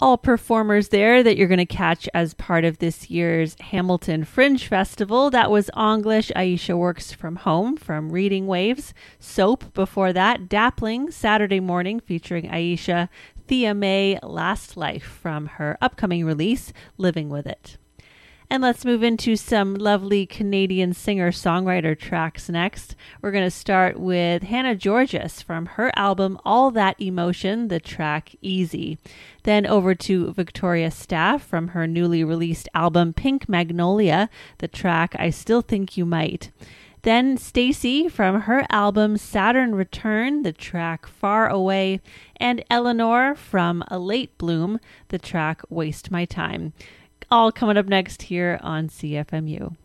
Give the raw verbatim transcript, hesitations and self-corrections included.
all performers there that you're going to catch as part of this year's Hamilton Fringe Festival. That was English, Aisha Works From Home from Reading Waves. Soap before that, Dappling, Saturday Morning featuring Aisha. Thea May, Last Life from her upcoming release, Living With It. And let's move into some lovely Canadian singer-songwriter tracks next. We're going to start with Hannah Georgas from her album All That Emotion, the track Easy. Then over to Victoria Staff from her newly released album Pink Magnolia, the track I Still Think You Might. Then Stacy from her album Saturn Return, the track Far Away. And Eleanor from A Late Bloom, the track Waste My Time. All coming up next here on C F M U.